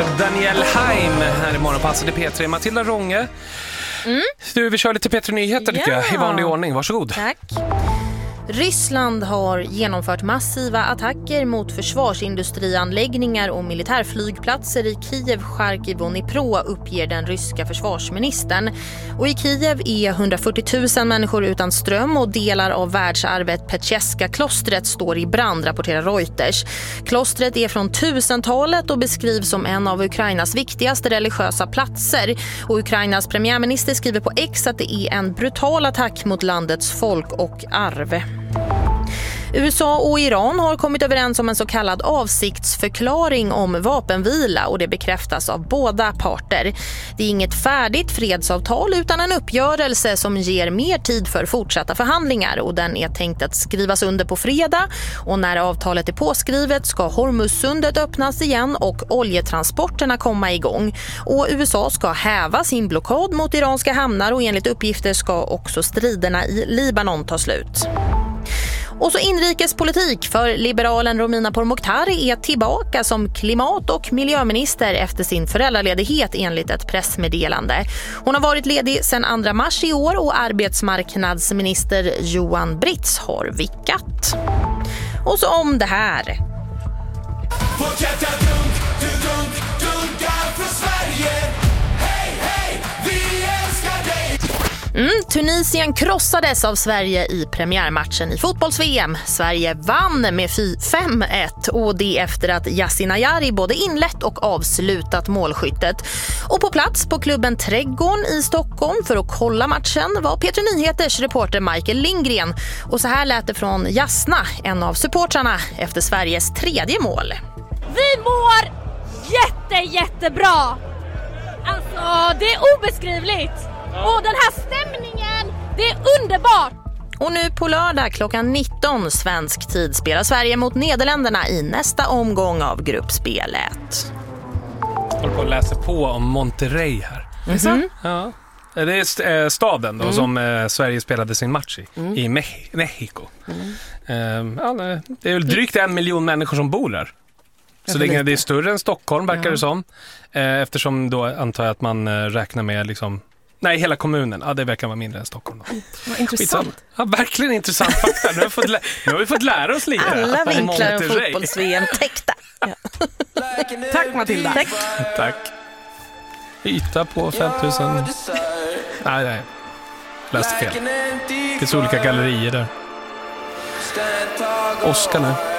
Daniel Haim här i Morgonpasset i P3. Matilda Rånge. Du, vi kör lite P3-nyheter tycker jag, i vanlig ordning. Varsågod. Tack. Ryssland har genomfört massiva attacker mot försvarsindustrianläggningar och militärflygplatser i Kiev, Charkiv och Dnipro, uppger den ryska försvarsministern. Och i Kiev är 140 000 människor utan ström och delar av världsarvet Petjeska-klostret står i brand, rapporterar Reuters. Klostret är från 1000-talet och beskrivs som en av Ukrainas viktigaste religiösa platser. Och Ukrainas premiärminister skriver på X att det är en brutal attack mot landets folk och arv. USA och Iran har kommit överens om en så kallad avsiktsförklaring om vapenvila och det bekräftas av båda parter. Det är inget färdigt fredsavtal utan en uppgörelse som ger mer tid för fortsatta förhandlingar och den är tänkt att skrivas under på fredag och när avtalet är påskrivet ska Hormuzsundet öppnas igen och oljetransporterna komma igång. Och USA ska häva sin blockad mot iranska hamnar och enligt uppgifter ska också striderna i Libanon ta slut. Och så inrikespolitik, för liberalen Romina Pourmokhtari är tillbaka som klimat- och miljöminister efter sin föräldraledighet enligt ett pressmeddelande. Hon har varit ledig sedan 2 mars i år och arbetsmarknadsminister Johan Britz har vickat. Och så om det här. Tunisien krossades av Sverige i premiärmatchen i fotbolls-VM. Sverige vann med 5-1 och det efter att Yasin Ayari både inlett och avslutat målskyttet. Och på plats på klubben Trädgården i Stockholm för att kolla matchen var P3 Nyheters reporter Michael Lindgren. Och så här lät det från Jasna, en av supportrarna efter Sveriges 3:e mål. Vi mår jättebra! Alltså, det är obeskrivligt! Och den här stämningen, det är underbart! Och nu på lördag klockan 19 svensk tid spelar Sverige mot Nederländerna i nästa omgång av gruppspelet. Jag håller på att läsa på om Monterrey här. Ja. Det är staden då, som Sverige spelade sin match i Mexiko. Det är väl drygt 1 miljon människor som bor där. Så det är större än Stockholm verkar det som. Eftersom då antar jag att man räknar med liksom... Nej, hela kommunen. Ja, det verkar vara mindre än Stockholm då. Vad intressant. Ja, verkligen intressant fakta. Nu har vi fått lära oss lite. Alla vinklar och fotbolls-VM täckta. Ja. Tack Matilda. Tack. Yta på 5000. Nej. Läste fel. Det är så olika gallerier där. Oskar nu.